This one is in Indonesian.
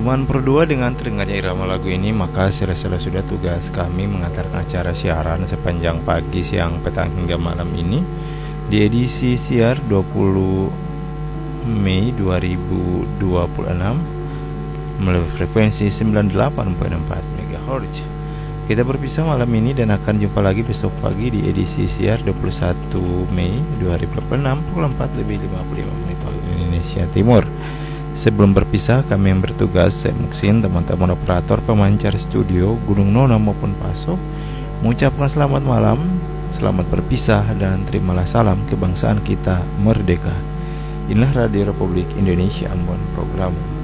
Teman berdua dengan terdengarnya irama lagu ini, maka selesai sudah tugas kami mengantarkan acara siaran sepanjang pagi, siang, petang hingga malam ini di edisi siar 20 Mei 2026 melalui frekuensi 98.4 MHz. Kita berpisah malam ini dan akan jumpa lagi besok pagi di edisi siar 21 Mei 2026 pukul 4:55 waktu Indonesia Timur. Sebelum berpisah, kami yang bertugas, saya Muksin, teman-teman operator, pemancar studio, Gunung Nona maupun Paso, mengucapkan selamat malam, selamat berpisah, dan terimalah salam kebangsaan kita merdeka. Inilah Radio Republik Indonesia Ambon, program